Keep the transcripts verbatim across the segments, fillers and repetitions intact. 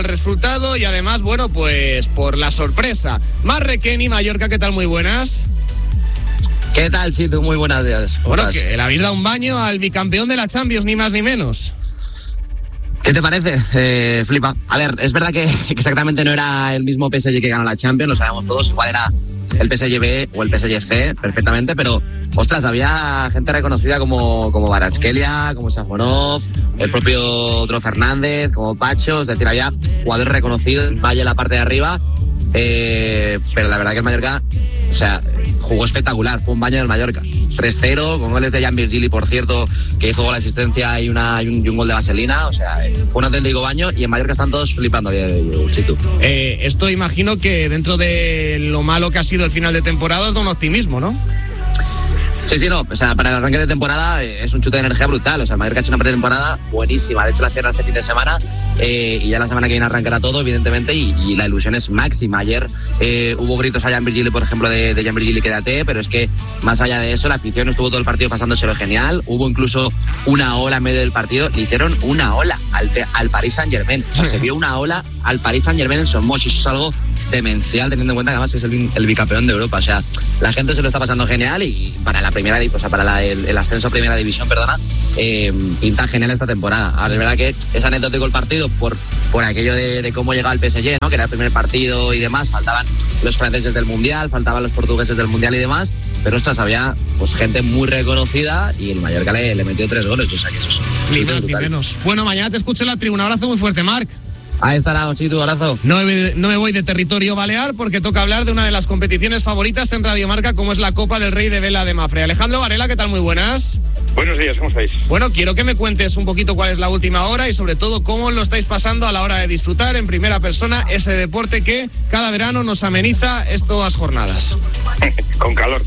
el resultado y además, bueno, pues por la sorpresa. Mar Requeni, Mallorca, ¿qué tal? Muy buenas. ¿Qué tal, Chitu? Muy buenos días. Bueno, que le habéis dado un baño al bicampeón de la Champions, ni más ni menos. ¿Qué te parece? Eh, flipa. A ver, es verdad que exactamente no era el mismo P S G que ganó la Champions, lo sabemos todos, igual era el P S G B o el P S G C perfectamente, pero ostras, había gente reconocida como, como Kvaratskhelia, como Safonov, el propio Dro Fernández, como Pacho, es decir, había jugadores reconocidos, Valle en la parte de arriba, eh, pero la verdad que el Mallorca, o sea, jugó espectacular, fue un baño del Mallorca. tres cero, con goles de Jan Virgili, por cierto, que hizo gol de asistencia y, una, y, un, y un gol de vaselina, o sea, fue un auténtico baño y en Mallorca están todos flipando. Sí, tú. Eh, esto imagino que dentro de lo malo que ha sido el final de temporada es de un optimismo, ¿no? Sí, sí, no, o sea, para el arranque de temporada es un chute de energía brutal, o sea, el Mallorca ha hecho una pretemporada buenísima, de hecho la cierra este fin de semana eh, y ya la semana que viene arrancará todo, evidentemente, y, y la ilusión es máxima. Ayer eh, hubo gritos a Jan Virgili, por ejemplo, de, de Jan Virgili, quédate, pero es que más allá de eso, la afición estuvo todo el partido pasándoselo genial, hubo incluso una ola en medio del partido, le hicieron una ola al, al Paris Saint-Germain, o sea, se vio una ola al Paris Saint-Germain en Somos, y eso es algo demencial, teniendo en cuenta que además es el, el bicampeón de Europa, o sea, la gente se lo está pasando genial y para la primera, o sea, para la, el, el ascenso a primera división, perdona, eh, pinta genial esta temporada. Ahora es verdad que es anecdótico el partido por, por aquello de, de cómo llegaba el P S G, ¿no? Que era el primer partido y demás, faltaban los franceses del Mundial, faltaban los portugueses del Mundial y demás, pero ostras, había pues gente muy reconocida y el Mallorca le, le metió tres goles, o sea que eso es ni más ni menos. Bueno, mañana te escucho en la tribuna, un abrazo muy fuerte, Marc. Ahí estará, Chitu, abrazo. No me, no me voy de territorio balear porque toca hablar de una de las competiciones favoritas en Radio Marca, como es la Copa del Rey de Vela de Mafre. Alejandro Varela, ¿qué tal? Muy buenas. Buenos días, ¿cómo estáis? Bueno, quiero que me cuentes un poquito cuál es la última hora y sobre todo cómo lo estáis pasando a la hora de disfrutar en primera persona ese deporte que cada verano nos ameniza estas jornadas. Con calor.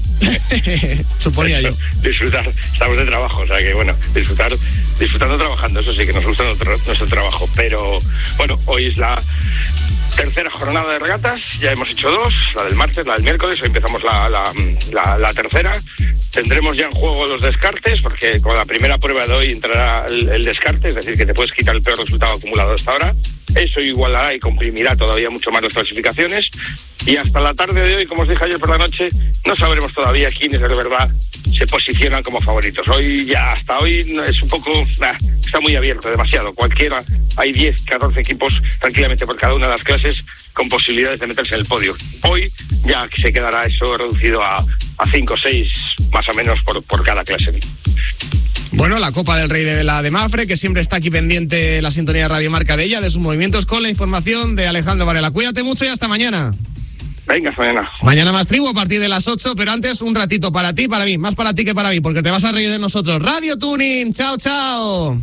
Suponía yo. Disfrutar, estamos de trabajo, o sea que bueno, disfrutar, disfrutando trabajando, eso sí que nos gusta nuestro, nuestro trabajo, pero bueno, hoy es la tercera jornada de regatas, ya hemos hecho dos, la del martes, la del miércoles, hoy empezamos la, la, la, la tercera. Tendremos ya en juego los descartes, porque con la primera prueba de hoy entrará el, el descarte, es decir, que te puedes quitar el peor resultado acumulado hasta ahora. Eso igualará y comprimirá todavía mucho más las clasificaciones. Y hasta la tarde de hoy, como os dije ayer por la noche, no sabremos todavía quiénes de verdad se posicionan como favoritos. Hoy ya, hasta hoy, es un poco, nah, está muy abierto, demasiado. Cualquiera, hay diez, catorce equipos tranquilamente por cada una de las clases con posibilidades de meterse en el podio. Hoy ya se quedará eso reducido a, a cinco o seis, más o menos, por, por cada clase. Bueno, la Copa del Rey de Vela de Mafre, que siempre está aquí pendiente la sintonía de Radio Marca de ella, de sus movimientos, con la información de Alejandro Varela. Cuídate mucho y hasta mañana. Venga, hasta mañana. Mañana más tribu a partir de las ocho, pero antes un ratito para ti, para mí, más para ti que para mí, porque te vas a reír de nosotros. Radio Tuning, chao, chao.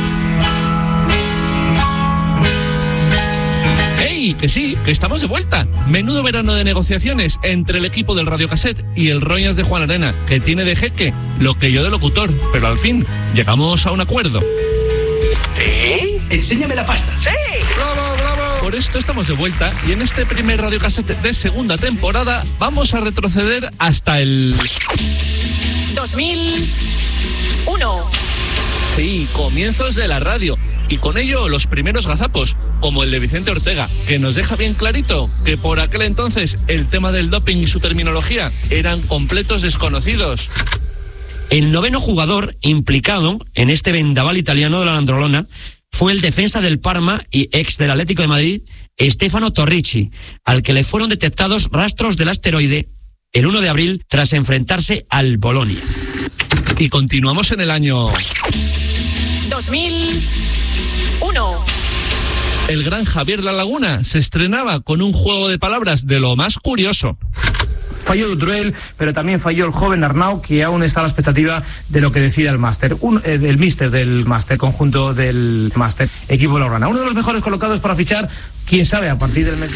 ¡Ey! Que sí, que estamos de vuelta. Menudo verano de negociaciones entre el equipo del Radio Cassette y el Roñas de Juan Arena, que tiene de jeque lo que yo de locutor, pero al fin llegamos a un acuerdo. ¿Eh? Enséñame la pasta. ¡Sí! ¡Bravo, bravo! Por esto estamos de vuelta y en este primer Radio Cassette de segunda temporada vamos a retroceder hasta el... dos mil uno. Sí, comienzos de la radio. Y con ello los primeros gazapos, como el de Vicente Ortega, que nos deja bien clarito que por aquel entonces el tema del doping y su terminología eran completos desconocidos. El noveno jugador implicado en este vendaval italiano de la Landrolona fue el defensa del Parma y ex del Atlético de Madrid, Stefano Torrici, al que le fueron detectados rastros del asteroide el uno de abril tras enfrentarse al Bolonia. Y continuamos en el año... dos mil uno. El gran Javier La Laguna se estrenaba con un juego de palabras de lo más curioso. Falló Dutruel, pero también falló el joven Arnau, que aún está a la expectativa de lo que decida el máster, un, eh, el míster del máster, conjunto del máster, equipo Laurana. Uno de los mejores colocados para fichar, quién sabe, a partir del mes...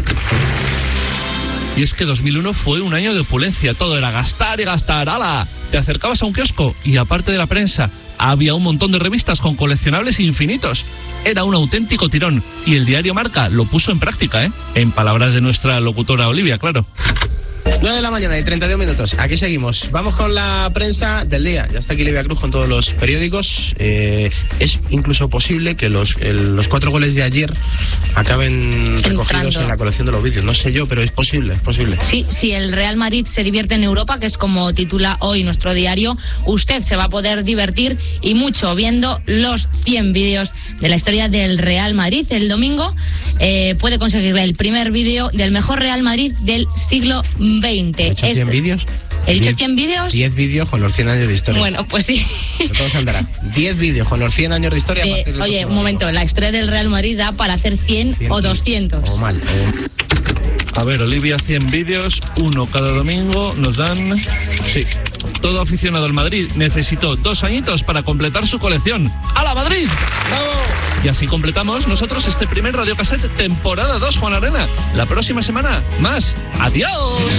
Y es que dos mil uno fue un año de opulencia, todo era gastar y gastar, ¡hala! Te acercabas a un kiosco y aparte de la prensa, había un montón de revistas con coleccionables infinitos. Era un auténtico tirón y el diario Marca lo puso en práctica, ¿eh? En palabras de nuestra locutora Olivia, claro. nueve de la mañana y treinta y dos minutos. Aquí seguimos. Vamos con la prensa del día. Ya está aquí Livia Cruz con todos los periódicos. Eh, es incluso posible que los, el, los cuatro goles de ayer acaben Entrando. recogidos en la colección de los vídeos. No sé yo, pero es posible, es posible. Sí, si el Real Madrid se divierte en Europa, que es como titula hoy nuestro diario, usted se va a poder divertir y mucho viendo los cien vídeos de la historia del Real Madrid. El domingo eh, puede conseguir el primer vídeo del mejor Real Madrid del siglo veinte. ¿He hecho cien este, vídeos? ¿He dicho cien vídeos? diez vídeos con los cien años de historia. Bueno, pues sí. ¿Cómo se andará? diez vídeos con los cien años de historia. Eh, a oye, un momento, domingo. La historia del Real Madrid da para hacer cien, cien o doscientos. O mal. Eh. A ver, Olivia, cien vídeos, uno cada domingo, nos dan... Sí, todo aficionado al Madrid necesitó dos añitos para completar su colección. ¡Hala, Madrid! ¡Bravo! Y así completamos nosotros este primer Radiocassette temporada dos, Juan Arena. La próxima semana, más. ¡Adiós!